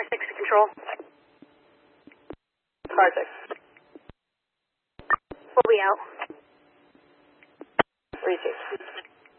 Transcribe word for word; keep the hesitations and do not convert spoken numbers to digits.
Car six to control. Car six. We'll be out. Three two.